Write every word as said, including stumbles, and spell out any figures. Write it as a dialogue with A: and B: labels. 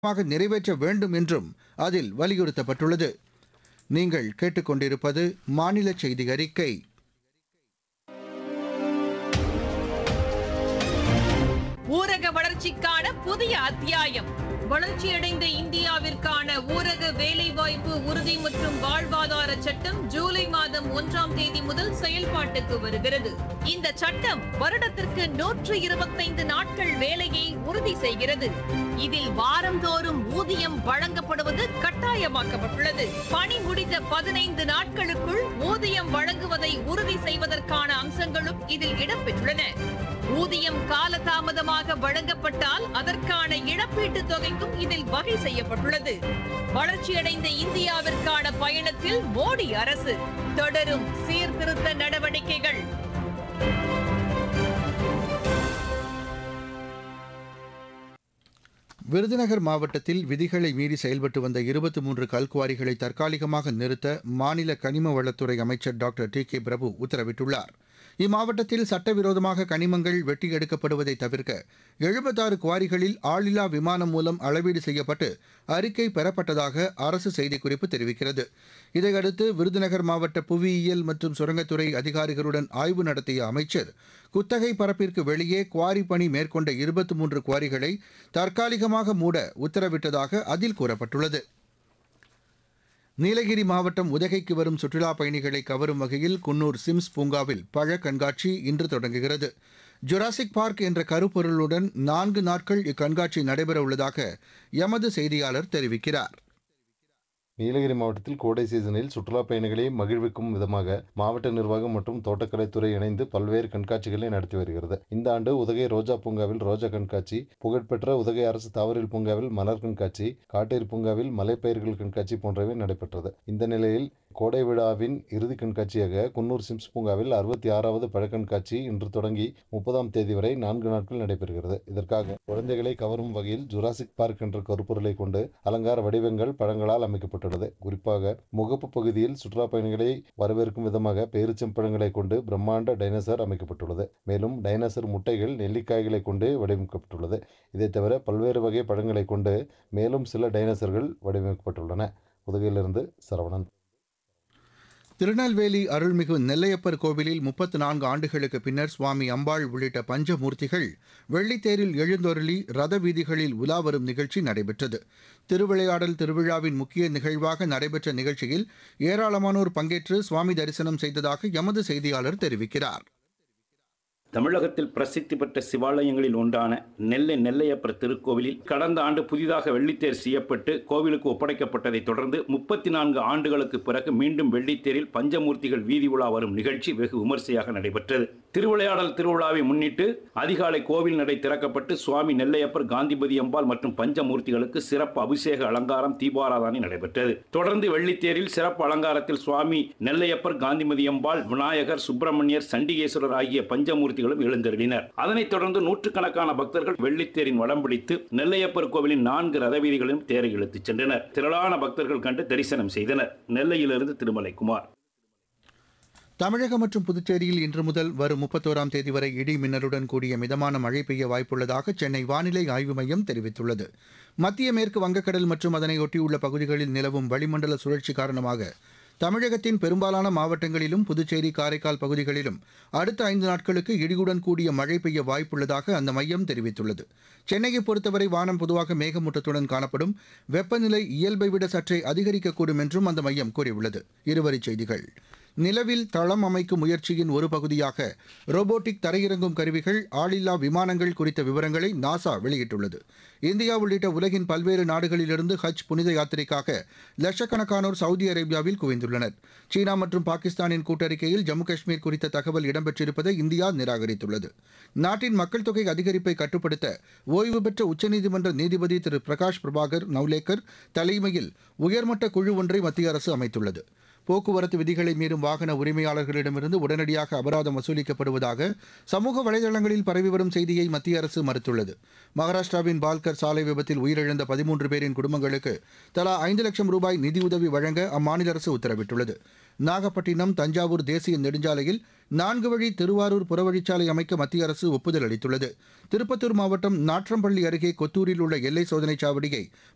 A: மாக நிறைவேற்ற வேண்டும் என்றும் அதில் வலியுறுத்தப்பட்டுள்ளது. நீங்கள் கேட்டுக்கொண்டிருப்பது மாநில செய்தி அறிக்கை.
B: ஊரக வளர்ச்சிக்கான புதிய அத்தியாயம். வளர்ச்சியடைந்த இந்தியாவிற்கான ஊரக வேலைவாய்ப்பு உறுதி மற்றும் வாழ்வாதார சட்டம் ஜூலை மாதம் ஒன்றாம் தேதி முதல் செயல்பாட்டுக்கு வருகிறது. இந்த சட்டம் வருடத்திற்கு நூற்று இருபத்தைந்து நாட்கள் வேலையை உறுதி செய்கிறது. இதில் வாரந்தோறும் ஊதியம் வழங்கப்படுவது கட்டாயமாக்கப்பட்டுள்ளது. பணி முடிந்த பதினைந்து நாட்களுக்குள் ஊதியம் வழங்குவதை உறுதி செய்வதற்கான அம்சங்களும் இதில் இடம்பெற்றுள்ளன. ஊதியம் காலதாமதமாக வழங்கப்பட்டால் அதற்கான இழப்பீட்டுத் தொகைக்கும் இதில் வகை செய்யப்பட்டுள்ளது. வளர்ச்சியடைந்த இந்தியாவிற்கான பயணத்தில் மோடி அரசு தொடரும் சீர்திருத்த நடவடிக்கைகள்.
A: விருதுநகர் மாவட்டத்தில் விதிகளை மீறி செயல்பட்டு வந்த இருபத்தி மூன்று கல்குவாரிகளை தற்காலிகமாக நிறுத்த மாநில கனிம வளத்துறை அமைச்சர் டாக்டர் டி கே பிரபு உத்தரவிட்டுள்ளார். இம்மாவட்டத்தில் சட்டவிரோதமாக கனிமங்கள் வெட்டி எடுக்கப்படுவதை தவிர்க்க எழுபத்தாறு குவாரிகளில் ஆளில்லா விமானம் மூலம் அளவீடு செய்யப்பட்டு அறிக்கை பெறப்பட்டதாக அரசு செய்திக்குறிப்பு தெரிவிக்கிறது. இதையடுத்து விருதுநகர் மாவட்ட புவியியல் மற்றும் சுரங்கத்துறை அதிகாரிகளுடன் ஆய்வு நடத்திய அமைச்சர் குத்தகை பரப்பிற்கு வெளியே குவாரி பணி மேற்கொண்ட இருபத்தி மூன்று குவாரிகளை தற்காலிகமாக மூட உத்தரவிட்டதாக அதில் கூறப்பட்டுள்ளது. நீலகிரி மாவட்டம் உதகைக்கு வரும் சுற்றுலாப் பயணிகளை கவரும் வகையில் குன்னூர் சிம்ஸ் பூங்காவில் பழ கண்காட்சி இன்று தொடங்குகிறது. ஜுராசிக் பார்க் என்ற கருப்பொருளுடன் நான்கு நாட்கள் இக்கண்காட்சி நடைபெற உள்ளதாக எமது செய்தியாளர் தெரிவிக்கிறார்.
C: நீலகிரி மாவட்டத்தில் கோடை சீசனில் சுற்றுலாப் பயணிகளை மகிழ்விக்கும் விதமாக மாவட்ட நிர்வாகம் மற்றும் தோட்டக்கலைத்துறை இணைந்து பல்வேறு கண்காட்சிகளை நடத்தி வருகிறது. இந்த ஆண்டு உதகை ரோஜா பூங்காவில் ரோஜா கண்காட்சி, புகழ்பெற்ற உதகை அரசு தாவரவியல் பூங்காவில் மலர் கண்காட்சி, காட்டேரி பூங்காவில் மலைப்பயிர்கள் கண்காட்சி போன்றவை நடைபெற்றது. இந்த நிலையில் கோடை விழாவின் இறுதி கண்காட்சியாக குன்னூர் சிம்ஸ் பூங்காவில் அறுபத்தி ஆறாவது பழக்கண்காட்சி இன்று தொடங்கி முப்பதாம் தேதி வரை நான்கு நாட்கள் நடைபெறுகிறது. இதற்காக குழந்தைகளை கவரும் வகையில் ஜுராசிக் பார்க் என்ற கருப்பொருளை கொண்டு அலங்கார வடிவங்கள் பழங்களால் அமைக்கப்பட்டுள்ளது. குறிப்பாக முகப்பு பகுதியில் சுற்றுலா பயணிகளை வரவேற்கும் விதமாக பேரிச்சம்பழங்களை கொண்டு பிரம்மாண்ட டைனோசர் அமைக்கப்பட்டுள்ளது. மேலும் டைனோசர் முட்டைகள் நெல்லிக்காய்களை கொண்டு வடிவமைக்கப்பட்டுள்ளது. இதை தவிர பல்வேறு வகை பழங்களை கொண்டு மேலும் சில டைனோசர்கள் வடிவமைக்கப்பட்டுள்ளன. உதகையிலிருந்து சரவணன்.
A: திருநெல்வேலி அருள்மிகு நெல்லையப்பர் கோவிலில் முப்பத்து நான்கு ஆண்டுகளுக்கு பின்னர் சுவாமி அம்பாள் உள்ளிட்ட பஞ்சமூர்த்திகள் வெள்ளித்தேரில் எழுந்தொருளி ரத வீதிகளில் உலா வரும் நிகழ்ச்சி நடைபெற்றது. திருவிளையாடல் திருவிழாவின் முக்கிய நிகழ்வாக நடைபெற்ற நிகழ்ச்சியில் ஏராளமானோர் பங்கேற்று சுவாமி தரிசனம் செய்ததாக எமது செய்தியாளர் தெரிவிக்கிறார்.
D: தமிழகத்தில் பிரசித்தி பெற்ற சிவாலயங்களில் ஒன்றான நெல்லை நெல்லையப்பர் திருக்கோவிலில் கடந்த ஆண்டு புதிதாக வெள்ளித்தேர் செய்யப்பட்டு கோவிலுக்கு ஒப்படைக்கப்பட்டதைத் தொடர்ந்து முப்பத்தி நான்கு ஆண்டுகளுக்கு பிறகு மீண்டும் வெள்ளித்தேரில் பஞ்சமூர்த்திகள் வீதி உலா வரும் நிகழ்ச்சி வெகு விமர்சையாக நடைபெற்றது. திருவிளையாடல் திருவிழாவை முன்னிட்டு அதிகாலை கோவில் நடை திறக்கப்பட்டு சுவாமி நெல்லையப்பர், காந்திபதி அம்பாள் மற்றும் பஞ்சமூர்த்திகளுக்கு சிறப்பு அபிஷேக அலங்காரம், தீபாராதனை நடைபெற்றது. தொடர்ந்து வெள்ளித்தேரில் சிறப்பு அலங்காரத்தில் சுவாமி நெல்லையப்பர், காந்திமதி அம்பாள், விநாயகர், சுப்பிரமணியர், சண்டிகேஸ்வரர் ஆகிய பஞ்சமூர்த்தி எழுந்தருளினர். அதனைத் தொடர்ந்து நூற்றுக்கணக்கான பக்தர்கள் வெள்ளித்தேரின் வடம் பிடித்து நெல்லையப்பர் கோவிலின் நான்கு ரதவீதிகளிலும் தேரை இழுத்துச் சென்றனர். திரளான பக்தர்கள் கண்டு தரிசனம் செய்தனர். நெல்லையிலிருந்து திருமலைக்குமார்.
A: தமிழகம் மற்றும் புதுச்சேரியில் இன்று முதல் வரும் முப்பத்தோராம் தேதி வரை இடி மின்னலுடன் கூடிய மிதமான மழை பெய்ய வாய்ப்புள்ளதாக சென்னை வானிலை ஆய்வு மையம் தெரிவித்துள்ளது. மத்திய மேற்கு வங்கக்கடல் மற்றும் அதனை ஒட்டியுள்ள பகுதிகளில் நிலவும் வளிமண்டல சுழற்சி காரணமாக தமிழகத்தின் பெரும்பாலான மாவட்டங்களிலும் புதுச்சேரி, காரைக்கால் பகுதிகளிலும் அடுத்த ஐந்து நாட்களுக்கு இடியுடன் கூடிய மழை பெய்ய வாய்ப்புள்ளதாக அந்த மையம் தெரிவித்துள்ளது. சென்னையை பொறுத்தவரை வானம் பொதுவாக மேகமூட்டத்துடன் காணப்படும். வெப்பநிலை இயல்பை விட சற்றே அதிகரிக்கக்கூடும் என்றும் அந்த மையம் கூறியுள்ளது. இருவரிச் செய்திகள். நிலவில் தளம் அமைக்கும் முயற்சியின் ஒரு பகுதியாக ரோபோட்டிக் தரையிறங்கும் கருவிகள், ஆளில்லா விமானங்கள் குறித்த விவரங்களை நாசா வெளியிட்டுள்ளது. இந்தியா உள்ளிட்ட உலகின் பல்வேறு நாடுகளிலிருந்து ஹஜ் புனித யாத்திரைக்காக லட்சக்கணக்கானோர் சவுதி அரேபியாவில் குவிந்துள்ளனர். சீனா மற்றும் பாகிஸ்தானின் கூட்டறிக்கையில் ஜம்மு காஷ்மீர் குறித்த தகவல் இடம்பெற்றிருப்பதை இந்தியா நிராகரித்துள்ளது. நாட்டின் மக்கள் தொகை அதிகரிப்பை கட்டுப்படுத்த ஓய்வு பெற்ற உச்சநீதிமன்ற நீதிபதி திரு பிரகாஷ் பிரபாகர் நவ்லேக்கர் தலைமையில் உயர்மட்ட குழு ஒன்றை மத்திய அரசு அமைத்துள்ளது. போக்குவரத்து விதிகளை மீறும் வாகன உரிமையாளர்களிடமிருந்து உடனடியாக அபராதம் வசூலிக்கப்படுவதாக சமூக வலைதளங்களில் பரவி வரும் செய்தியை மத்திய அரசு மறுத்துள்ளது. மகாராஷ்டிராவின் பால்கர் சாலை விபத்தில் உயிரிழந்த பதிமூன்று பேரின் குடும்பங்களுக்கு தலா ஐந்து லட்சம் ரூபாய் நிதியுதவி வழங்க அம்மாநில அரசு உத்தரவிட்டுள்ளது. நாகப்பட்டினம் தஞ்சாவூர் தேசிய நெடுஞ்சாலையில் நான்கு வழி திருவாரூர் புறவழிச்சாலை அமைக்க மத்திய அரசு ஒப்புதல் அளித்துள்ளது. திருப்பத்தூர் மாவட்டம் நாற்றம்பள்ளி அருகே கொத்தூரில் உள்ள எல்லை சோதனைச் சாவடியை